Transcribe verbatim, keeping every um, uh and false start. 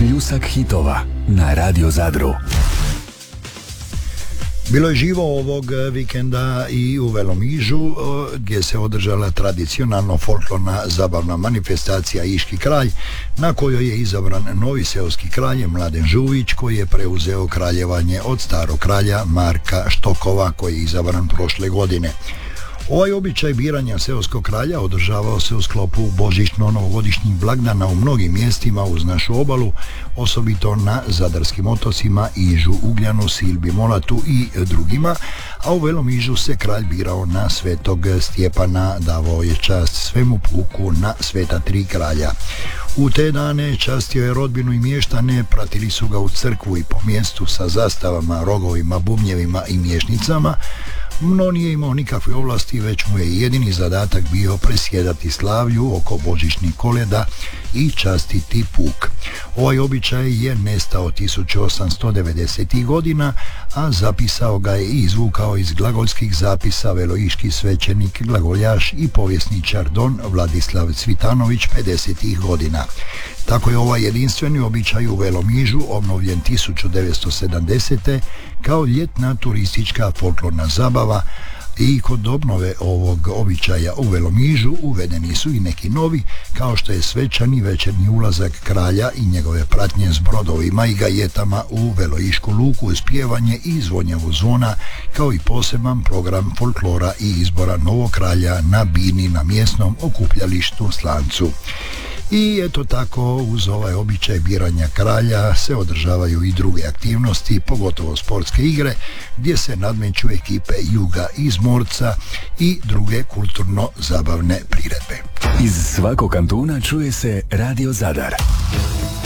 Pljusak hitova na Radio Zadru. Bilo je živo ovog vikenda i u Velomižu, gdje se održala tradicionalno folklorna zabavna manifestacija Iški kralj, na kojoj je izabran novi seoski kralj Mladen Žuvić, koji je preuzeo kraljevanje od starog kralja Marka Štokova, koji je izabran prošle godine. Ovaj običaj biranja seoskog kralja održavao se u sklopu božićno-novogodišnjih blagdana u mnogim mjestima uz našu obalu, osobito na zadarskim otocima Ižu, Ugljanu, Silbi, Molatu i drugima, a u Velomižu se kralj birao na Svetog Stjepana, davao je čast svemu puku na Sveta tri kralja. U te dane častio je rodbinu i mještane, pratili su ga u crkvu i po mjestu sa zastavama, rogovima, bubnjevima i mješnicama, no nije imao nikakve ovlasti, već mu je jedini zadatak bio presjedati slavlju oko božićnih koleda i častiti puk. Ovaj običaj je nestao tisuću osamsto devedesetih godina, a zapisao ga je i izvukao iz glagolskih zapisa veloiški svećenik, glagoljaš i povjesničar Don Vladislav Cvitanović pedesetih godina. Tako je ovaj jedinstveni običaj u Velomižu obnovljen tisuću devetsto sedamdesete kao ljetna turistička folklorna zabava, i kod obnove ovog običaja u Velomižu uvedeni su i neki novi, kao što je svečani večernji ulazak kralja i njegove pratnje s brodovima i gajetama u Veloišku luku uz pjevanje i zvonjavu zvona, kao i poseban program folklora i izbora novog kralja na bini na mjesnom okupljalištu Slancu. I eto tako, uz ovaj običaj biranja kralja se održavaju i druge aktivnosti, pogotovo sportske igre, gdje se nadmeću ekipe Juga iz Morca i druge kulturno-zabavne priredbe. Iz svakog kantuna čuje se Radio Zadar.